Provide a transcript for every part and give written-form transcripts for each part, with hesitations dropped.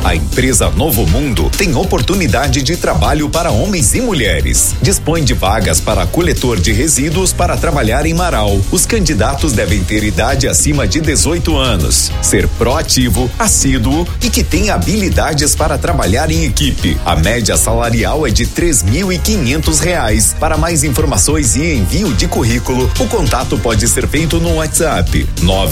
A empresa Novo Mundo tem oportunidade de trabalho para homens e mulheres. Dispõe de vagas para coletor de resíduos para trabalhar em Marau. Os candidatos devem ter idade acima de 18 anos, ser proativo, assíduo e que tenha habilidades para trabalhar em equipe. A média salarial é de R$3.500. Para mais informações e envio de currículo, o contato pode ser feito no WhatsApp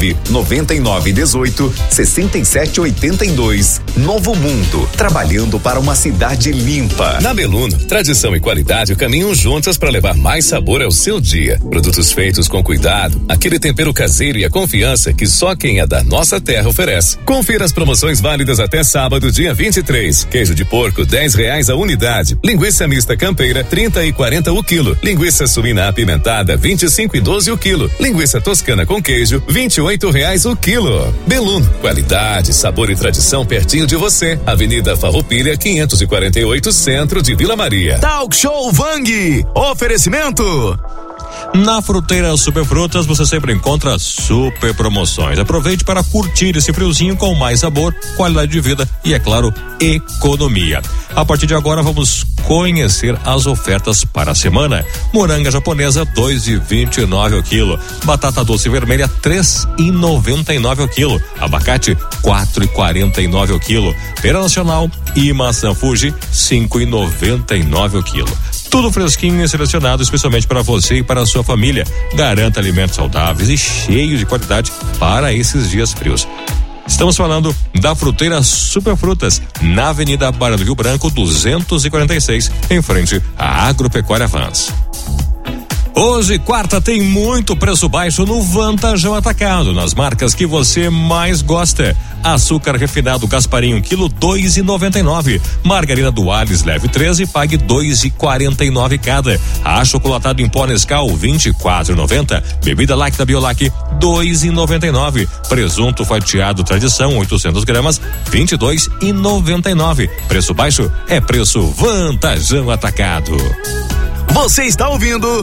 99918-6782. Novo Mundo, trabalhando para uma cidade limpa. Na Beluno, tradição e qualidade caminham juntas para levar mais sabor ao seu dia. Produtos feitos com cuidado, aquele tempero caseiro e a confiança que só quem é da nossa terra oferece. Confira as promoções válidas até sábado, dia 23. Queijo de porco, R$10 a unidade. Linguiça mista campeira, 30 e 40 o quilo. Linguiça suína apimentada, 25 e 12 o quilo. Linguiça toscana com queijo, R$28 o quilo. Beluno, qualidade, sabor e tradição pertinho de você. Avenida Farroupilha, 548, centro de Vila Maria. Talk Show Vang, oferecimento. Na Fruteira Superfrutas você sempre encontra super promoções. Aproveite para curtir esse friozinho com mais sabor, qualidade de vida e, é claro, economia. A partir de agora vamos conhecer as ofertas para a semana. Moranga japonesa, R$2,29 o quilo. Batata doce vermelha, R$3,99 o quilo. Abacate, R$4,49 o quilo. Pera nacional e maçã Fuji, R$5,99 o quilo. Tudo fresquinho e selecionado especialmente para você e para a sua família. Garanta alimentos saudáveis e cheios de qualidade para esses dias frios. Estamos falando da Fruteira Superfrutas, na Avenida Barra do Rio Branco, 246, em frente à Agropecuária Vans. Hoje, quarta, tem muito preço baixo no Vantajão Atacado, nas marcas que você mais gosta. Açúcar refinado Gasparinho, quilo R$2,99. Margarina Duales, leve 13, pague R$2,49 cada. Achocolatado em pó Nescau, R$24,90. Bebida láctea Biolac, R$2,99. Presunto fatiado Tradição, 800 gramas, R$22,99. Preço baixo é preço Vantajão Atacado. Você está ouvindo